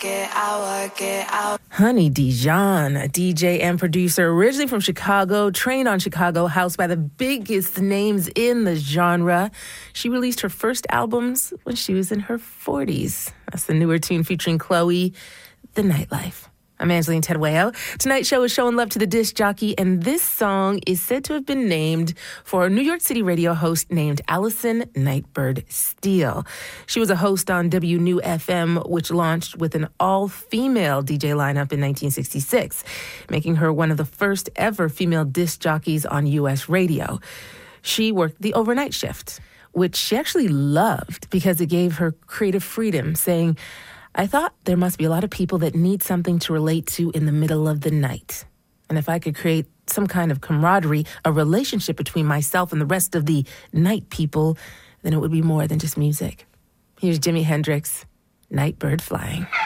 Honey Dijon, a DJ and producer originally from Chicago, trained on Chicago House by the biggest names in the genre. She released her first albums when she was in her 40s. That's the newer tune featuring Chloe, The Nightlife. I'm Angeline Tedweo. Tonight's show is showing love to the disc jockey, and this song is said to have been named for a New York City radio host named Allison Nightbird Steele. She was a host on WNew FM, which launched with an all-female DJ lineup in 1966, making her one of the first ever female disc jockeys on U.S. radio. She worked the overnight shift, which she actually loved because it gave her creative freedom, saying, "I thought there must be a lot of people that need something to relate to in the middle of the night. And if I could create some kind of camaraderie, a relationship between myself and the rest of the night people, then it would be more than just music." Here's Jimi Hendrix, Nightbird Flying.